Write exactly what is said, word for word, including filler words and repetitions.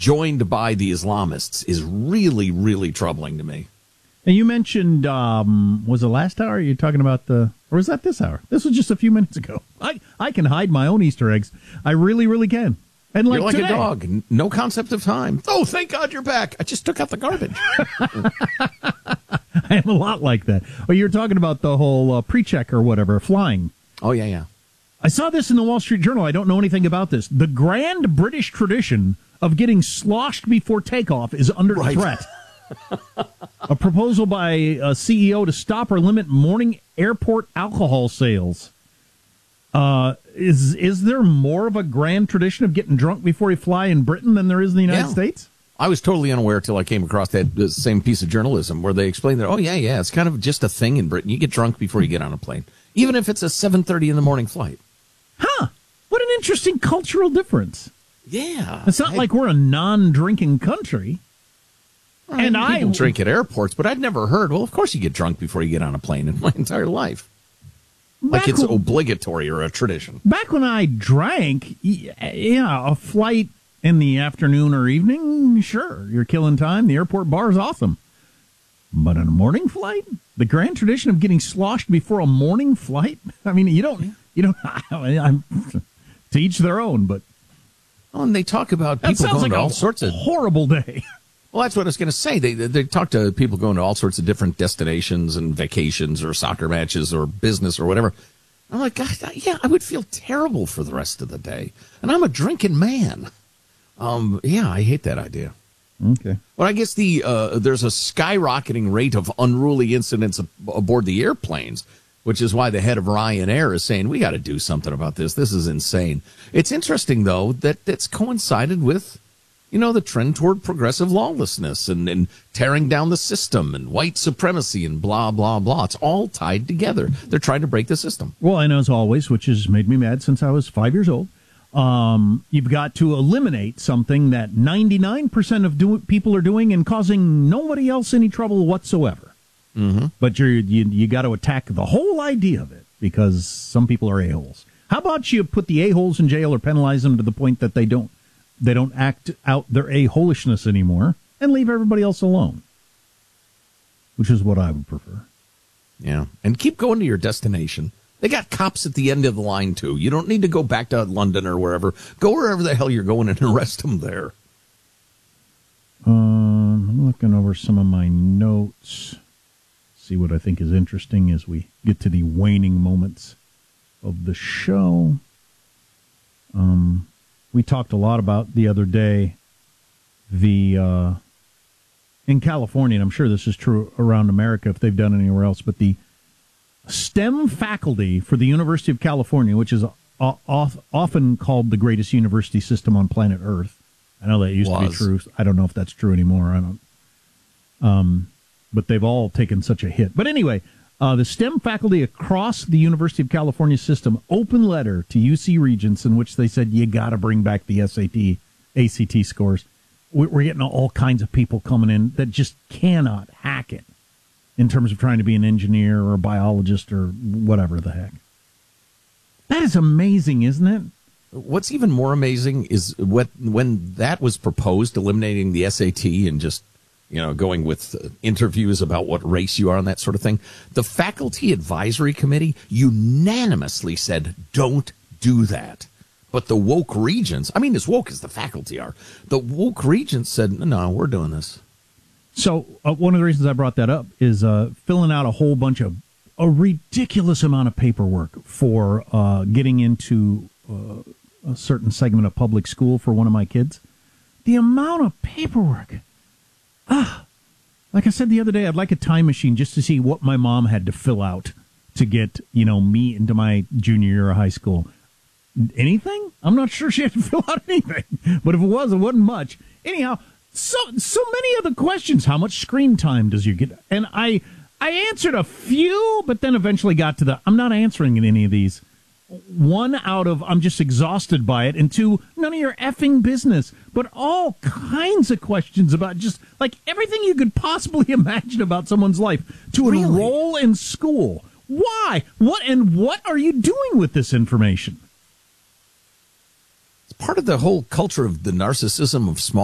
joined by the Islamists is really, really troubling to me. And you mentioned, um, was it last hour? You're talking about the, or was that this hour? This was just a few minutes ago. I, I can hide my own Easter eggs. I really, really can. And like you're like today, a dog. No concept of time. Oh, thank God you're back. I just took out the garbage. I am a lot like that. Oh, you're talking about the whole uh, pre-check or whatever, flying. Oh, yeah, yeah. I saw this in the Wall Street Journal. I don't know anything about this. The grand British tradition of getting sloshed before takeoff is under right. threat. A proposal by a C E O to stop or limit morning airport alcohol sales. Uh, is is there more of a grand tradition of getting drunk before you fly in Britain than there is in the United yeah. States? I was totally unaware till I came across that uh, same piece of journalism where they explained that, oh, yeah, yeah, it's kind of just a thing in Britain. You get drunk before you get on a plane, even if it's a seven thirty in the morning flight. Huh. What an interesting cultural difference. Yeah. It's not I, like we're a non-drinking country. I mean, and I people drink at airports, but I'd never heard, well, of course you get drunk before you get on a plane in my entire life. Like it's when, obligatory or a tradition. Back when I drank, yeah, a flight in the afternoon or evening, sure, you're killing time. The airport bar is awesome. But on a morning flight, the grand tradition of getting sloshed before a morning flight, I mean, you don't, you don't, I'm, to each their own, but. Oh, and they talk about that people going like to all a sorts of. Horrible day. Well, that's what I was going to say. They they talk to people going to all sorts of different destinations and vacations or soccer matches or business or whatever. I'm like, God, yeah, I would feel terrible for the rest of the day. And I'm a drinking man. Um, yeah, I hate that idea. Okay. Well, I guess the uh, there's a skyrocketing rate of unruly incidents ab- aboard the airplanes, which is why the head of Ryanair is saying, we got to do something about this. This is insane. It's interesting, though, that it's coincided with, you know, the trend toward progressive lawlessness and, and tearing down the system and white supremacy and blah, blah, blah. It's all tied together. They're trying to break the system. Well, and as always, which has made me mad since I was five years old, um, you've got to eliminate something that ninety-nine percent of do- people are doing and causing nobody else any trouble whatsoever. Mm-hmm. But you're, you you got to attack the whole idea of it because some people are a-holes. How about you put the a-holes in jail or penalize them to the point that they don't They don't act out their a-holishness anymore and leave everybody else alone, which is what I would prefer. Yeah, and keep going to your destination. They got cops at the end of the line, too. You don't need to go back to London or wherever. Go wherever the hell you're going and arrest them there. Um, I'm looking over some of my notes, see what I think is interesting as we get to the waning moments of the show. Um... We talked a lot about the other day, the, uh, in California, and I'm sure this is true around America if they've done it anywhere else, but the STEM faculty for the University of California, which is often called the greatest university system on planet Earth. I know that used Was. to be true. I don't know if that's true anymore. I don't. Um, but they've all taken such a hit. But anyway, Uh, the STEM faculty across the University of California system open letter to U C Regents in which they said, you got to bring back the S A T, A C T scores. We're getting all kinds of people coming in that just cannot hack it in terms of trying to be an engineer or a biologist or whatever the heck. That is amazing, isn't it? What's even more amazing is what when that was proposed, eliminating the S A T and just you know, going with interviews about what race you are and that sort of thing. The faculty advisory committee unanimously said, don't do that. But the woke regents, I mean, as woke as the faculty are, the woke regents said, no, we're doing this. So uh, one of the reasons I brought that up is uh, filling out a whole bunch of, a ridiculous amount of paperwork for uh, getting into uh, a certain segment of public school for one of my kids. The amount of paperwork. Ah, like I said the other day, I'd like a time machine just to see what my mom had to fill out to get, you know, me into my junior year of high school. Anything? I'm not sure she had to fill out anything. But if it was, it wasn't much. Anyhow, so so many other questions. How much screen time does you get? And I I answered a few, but then eventually got to the, I'm not answering any of these. One out of, I'm just exhausted by it, and two, none of your effing business, but all kinds of questions about just, like, everything you could possibly imagine about someone's life to really? enroll in school. Why? What, and what are you doing with this information? It's part of the whole culture of the narcissism of small